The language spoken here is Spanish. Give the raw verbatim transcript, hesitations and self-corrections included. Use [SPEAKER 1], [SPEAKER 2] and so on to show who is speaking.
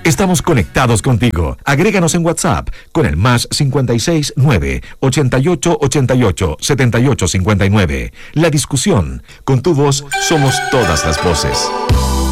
[SPEAKER 1] Estamos conectados contigo. Agréganos en WhatsApp con el más cincuenta y seis nueve ochenta y ocho ochenta y ocho setenta y ocho cincuenta y nueve. La discusión. Con tu voz somos todas las voces.